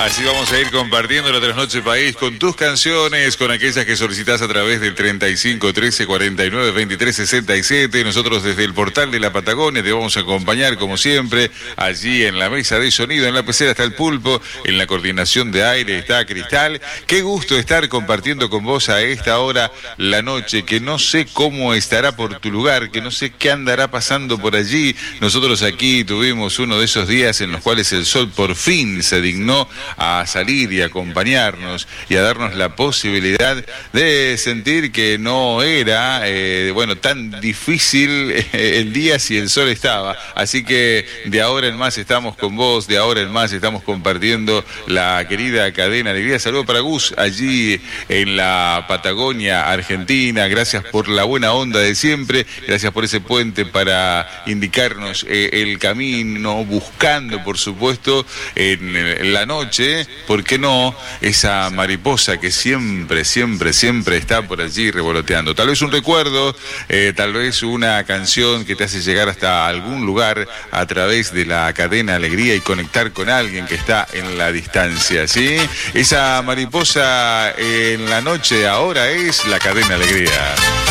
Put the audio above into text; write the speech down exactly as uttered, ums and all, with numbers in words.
Así vamos a ir compartiendo la Trasnoche País con tus canciones, con aquellas que solicitas a través del treinta y cinco, trece, cuarenta y nueve, veintitrés, sesenta y siete. Nosotros desde el portal de la Patagonia te vamos a acompañar como siempre, allí en la mesa de sonido, en la pecera está el Pulpo, en la coordinación de aire está Cristal. Qué gusto estar compartiendo con vos a esta hora la noche, que no sé cómo estará por tu lugar, que no sé qué andará pasando por allí. Nosotros aquí tuvimos uno de esos días en los cuales el sol por fin se dignó a salir y acompañarnos y a darnos la posibilidad de sentir que no era eh, bueno tan difícil eh, el día si el sol estaba. Así que de ahora en más estamos con vos, de ahora en más estamos compartiendo la querida cadena Alegría. Saludos para Gus allí en la Patagonia Argentina. Gracias por la buena onda de siempre, gracias por ese puente para indicarnos eh, el camino, buscando por supuesto en, en la noche, ¿por qué no? Esa mariposa que siempre, siempre, siempre está por allí revoloteando. Tal vez un recuerdo, eh, tal vez una canción que te hace llegar hasta algún lugar a través de la cadena Alegría y conectar con alguien que está en la distancia, ¿sí? Esa mariposa en la noche ahora es la cadena Alegría.